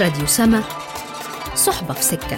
راديو سما، صحبة في سكة.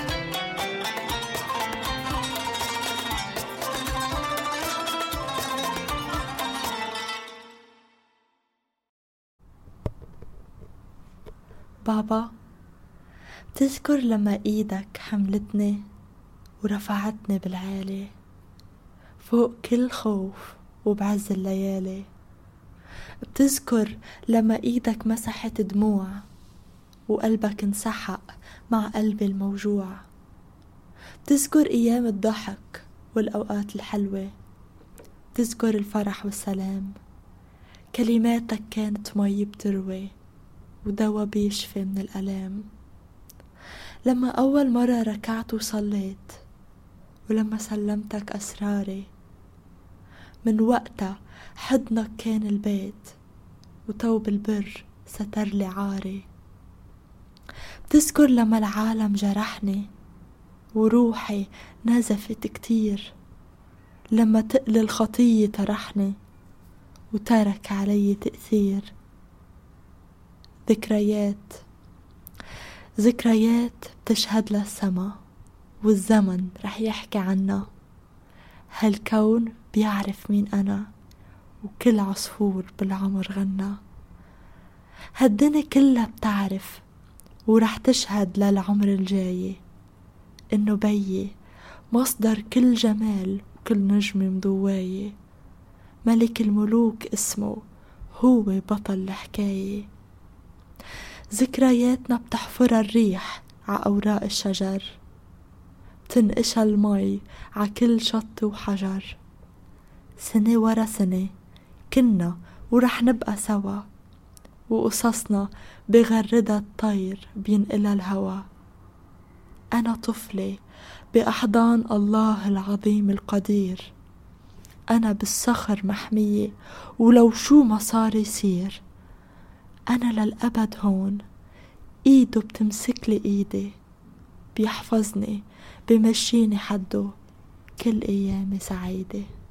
بابا، بتذكر لما ايدك حملتني ورفعتني بالعالي فوق كل خوف وبعز الليالي؟ بتذكر لما ايدك مسحت دموع وقلبك انسحق مع قلبي الموجوع؟ بتذكر ايام الضحك والاوقات الحلوة؟ بتذكر الفرح والسلام؟ كلماتك كانت مي بتروي ودوا بيشفي من الألام. لما أول مرة ركعت وصليت ولما سلمتك أسراري، من وقتها حضنك كان البيت وتوب البر ستر لي عاري. بتذكر لما العالم جرحني وروحي نزفت كتير، لما تقل الخطية طرحني وترك علي تأثير. ذكريات بتشهد للسما والزمن رح يحكي عنا. هالكون بيعرف مين أنا وكل عصفور بالعمر غنى. هالدنيا كلها بتعرف ورح تشهد للعمر الجاي إنه بيي مصدر كل جمال وكل نجم مضواي. ملك الملوك اسمه، هو بطل الحكاية. ذكرياتنا بتحفرها الريح ع أوراق الشجر، بتنقشها المي ع كل شط وحجر. سنة ورا سنة كنا ورح نبقى سوا، وقصصنا بغردها الطير بينقلها الهوا. أنا طفلة بأحضان الله العظيم القدير، أنا بالصخر محمية ولو شو ما صار يصير. أنا للأبد هون، إيده بتمسكلي إيدي، بيحفظني بمشيني حده كل أيامي سعيدة.